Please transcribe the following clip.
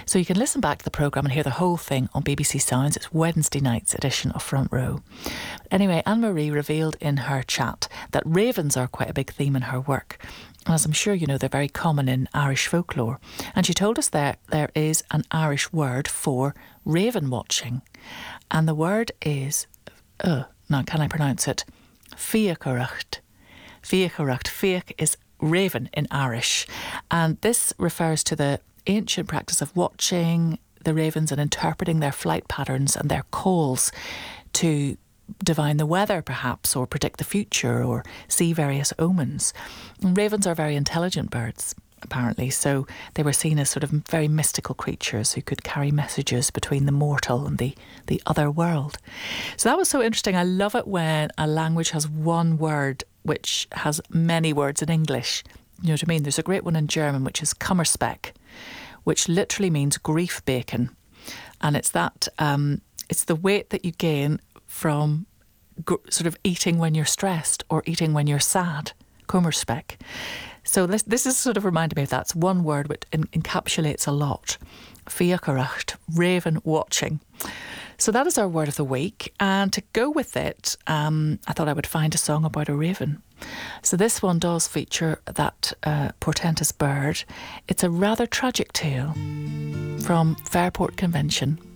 So you can listen back to the programme and hear the whole thing on BBC Sounds. It's Wednesday night's edition of Front Row. Anyway, Anne-Marie revealed in her chat that ravens are quite a big theme in her work. And as I'm sure you know, they're very common in Irish folklore. And she told us there is an Irish word for raven watching. And the word is, now can I pronounce it? Fiacharacht. Fiacharacht. Fiach is raven in Irish. And this refers to the ancient practice of watching the ravens and interpreting their flight patterns and their calls to divine the weather, perhaps, or predict the future, or see various omens. And ravens are very intelligent birds, apparently, so they were seen as sort of very mystical creatures who could carry messages between the mortal and the other world. So that was so interesting. I love it when a language has one word which has many words in English. You know what I mean? There's a great one in German, which is Kummerspeck, which literally means grief bacon. And it's that, it's the weight that you gain from sort of eating when you're stressed or eating when you're sad. Kummerspeck. So this is sort of reminding me of that. It's one word which encapsulates a lot. Fiacharacht, raven watching. So that is our word of the week. And to go with it, I thought I would find a song about a raven. So this one does feature that portentous bird. It's a rather tragic tale from Fairport Convention.